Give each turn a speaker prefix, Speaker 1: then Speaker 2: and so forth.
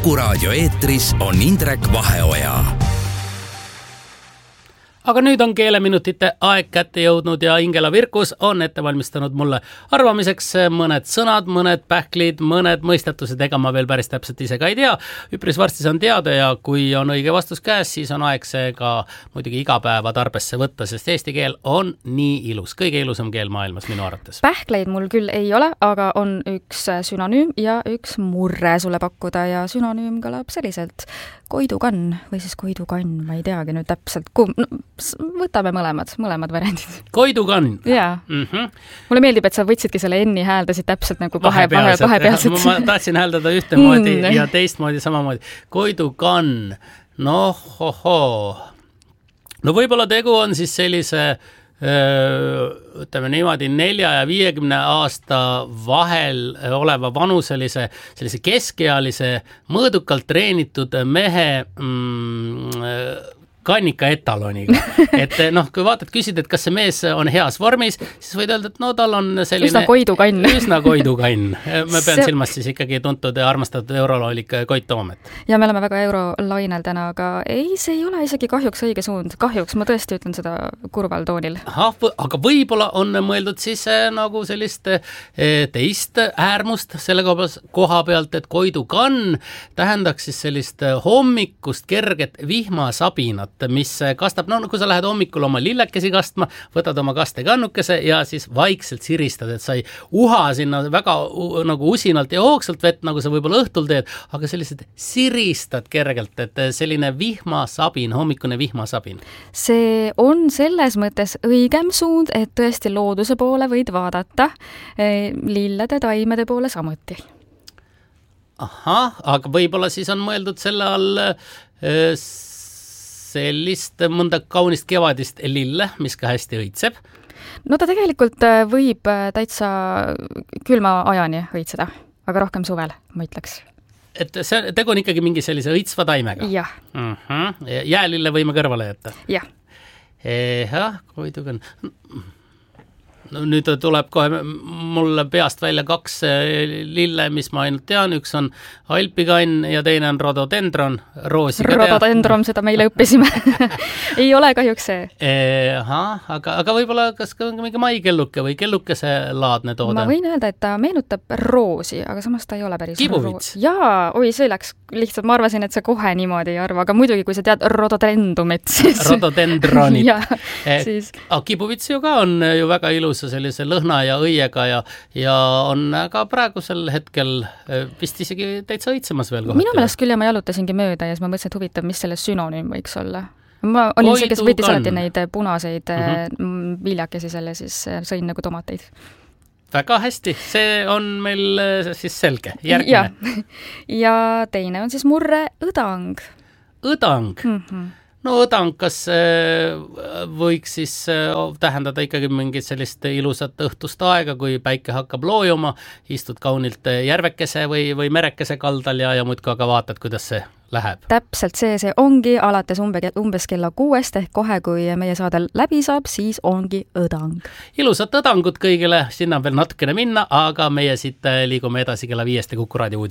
Speaker 1: Kuku raadio eetris on Indrek Vaheoja.
Speaker 2: Aga nüüd on keeleminutite aeg kätte jõudnud ja Ingela Virkus on ette valmistanud mulle arvamiseks mõned sõnad, mõned pähklid, mõned mõistatused, ega ma veel päris täpselt ise ka ei tea. Üpris varsti saan teada ja kui on õige vastus käes, siis on aeg see ka muidugi igapäeva tarbesse võtta, sest eesti keel on nii ilus, kõige ilusam keel maailmas minu arvates.
Speaker 3: Pähkleid mul küll ei ole, aga on üks sünonüüm ja üks murre sulle pakkuda ja sünonüüm kõlab selliselt koidukann või siis koidukann, ma ei teagi nüüd täpselt võtame mõlemad variandid.
Speaker 2: Koidukann?
Speaker 3: Jaa. Mulle meeldib, et sa võtsidki selle N-i hääldasid täpselt nagu kahepealselt.
Speaker 2: Ma tahtsin hääldada ühtemoodi ja teistmoodi samamoodi. Koidukann. No võib-olla tegu on siis sellise ütleme niimoodi 4 ja 50 aasta vahel oleva vanuselise sellise keskealise mõõdukalt treenitud mehe kannika etaloniga. Et kui vaatad, küsid, et kas see mees on heas vormis, siis võid öelda, et tal on selline üsna koidukann. Me pean silmas siis ikkagi tuntud ja armastatud euroloolik Koit Toomet.
Speaker 3: Ja me oleme väga eurolainel täna, aga see ei ole isegi kahjuks õige suund. Kahjuks, ma tõesti ütlen seda kurval toonil.
Speaker 2: Aga võib-olla on mõeldud siis nagu sellist teist äärmust selle koha pealt, et koidukann tähendaks siis sellist hommikust kerget vihmasabinat, mis kastab, kui sa lähed hommikul oma lillekesi kastma, võtad oma kastekannukese ja siis vaikselt siristad, et sa ei uha sinna väga nagu usinalt ja hoogsalt vett, nagu sa võib-olla õhtul teed, aga sellised siristad kergelt, et selline vihmasabin, hommikune vihmasabin.
Speaker 3: See on selles mõttes õigem suund, et tõesti looduse poole võid vaadata, lillede, taimede poole samuti.
Speaker 2: Aga võib-olla siis on mõeldud selle all sellist mõnda kaunist kevadist lille, mis ka hästi õitseb.
Speaker 3: No ta tegelikult võib täitsa külma ajani õitseda, aga rohkem suvel, ma ütleks.
Speaker 2: Et see tegu on ikkagi mingi sellise õitsva taimega?
Speaker 3: Jah.
Speaker 2: Jäälille võime kõrvale jätta?
Speaker 3: Jah.
Speaker 2: Koidukann. Nüüd tuleb kohe mulle peast välja 2 lille, mis ma ainult tean. Üks on alpikann ja teine on rododendron.
Speaker 3: Rododendron, seda meile õppisime. Ei ole kahjuks see.
Speaker 2: Aga võib-olla kas ka mingi maikelluke või kellukese laadne toode?
Speaker 3: Ma võin öelda, et ta meenutab roosi, aga samas ta ei ole päris
Speaker 2: Kibuvits?
Speaker 3: Jaa, see läks lihtsalt, ma arvasin, et see kohe niimoodi ei arva, aga muidugi, kui sa tead rododendrumit, siis...
Speaker 2: Rododendronit.
Speaker 3: Siis...
Speaker 2: Kibuvits ju ka on ju väga ilus sellise lõhna ja õiega ja on ka praegusel hetkel vist isegi täitsa õitsemas veel kohati.
Speaker 3: Minu meelest küll ja ma jalutasingi mööda ja siis ma mõtlesin, et huvitav, mis selle sünonüüm võiks olla. Ma olin see, kes võttis alati neid punaseid viljakesi selle, siis sõin nagu tomateid.
Speaker 2: Väga hästi, see on meil siis selge. Järgmine.
Speaker 3: Ja teine on siis murre õdang.
Speaker 2: Õdang? Õdang, kas võiks siis tähendada ikkagi mingit sellist ilusat õhtust aega, kui päike hakkab loojuma, istud kaunilt järvekese või merekese kaldal ja muudkui aga vaatad, kuidas see läheb.
Speaker 3: Täpselt see ongi alates umbes kella 6 ehk kohe, kui meie saade läbi saab, siis ongi õdang.
Speaker 2: Ilusat õdangut kõigile, sinna on veel natukene minna, aga meie siit liigume edasi kella 5 Kuku raadio uudis.